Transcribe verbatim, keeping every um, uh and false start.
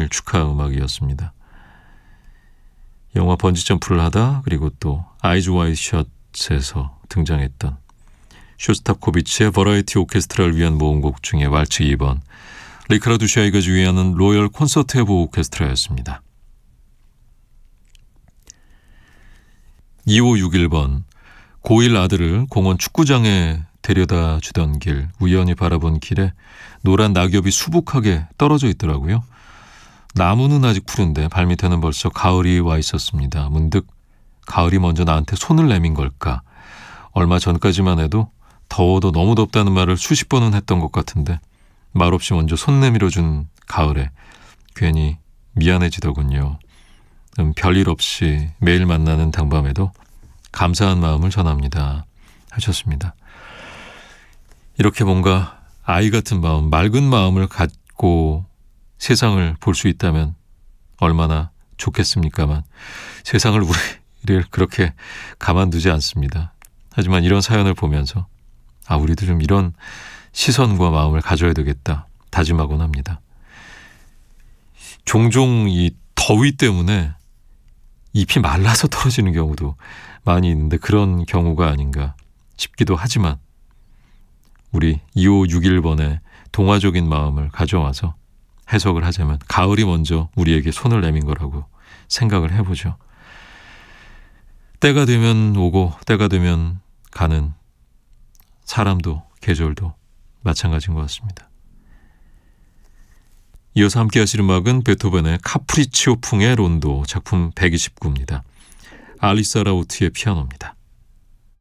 생일 축하 음악이었습니다. 영화 번지점프를 하다 그리고 또 아이즈 와이드 셧에서 등장했던 쇼스타코비치의 버라이티 오케스트라를 위한 모음곡 중에 왈츠 이 번, 리카르도 샤이가 주의하는 로열 콘서트 해보 오케스트라였습니다. 이오육일 번, 고일 아들을 공원 축구장에 데려다 주던 길, 우연히 바라본 길에 노란 낙엽이 수북하게 떨어져 있더라고요. 나무는 아직 푸른데 발밑에는 벌써 가을이 와 있었습니다. 문득 가을이 먼저 나한테 손을 내민 걸까? 얼마 전까지만 해도 더워도 너무 덥다는 말을 수십 번은 했던 것 같은데 말없이 먼저 손 내밀어 준 가을에 괜히 미안해지더군요. 음, 별일 없이 매일 만나는 당밤에도 감사한 마음을 전합니다 하셨습니다. 이렇게 뭔가 아이 같은 마음, 맑은 마음을 갖고 세상을 볼 수 있다면 얼마나 좋겠습니까만 세상을 우리를 그렇게 가만두지 않습니다. 하지만 이런 사연을 보면서 아, 우리도 좀 이런 시선과 마음을 가져야 되겠다 다짐하곤 합니다. 종종 이 더위 때문에 잎이 말라서 떨어지는 경우도 많이 있는데 그런 경우가 아닌가 싶기도 하지만 우리 이오육일 번의 동화적인 마음을 가져와서 해석을 하자면 가을이 먼저 우리에게 손을 내민 거라고 생각을 해보죠. 때가 되면 오고 때가 되면 가는 사람도 계절도 마찬가지인 것 같습니다. 이어서 함께 하실 음악은 베토벤의 카프리치오풍의 론도 작품 백이십구입니다. 알리사 라우트의 피아노입니다.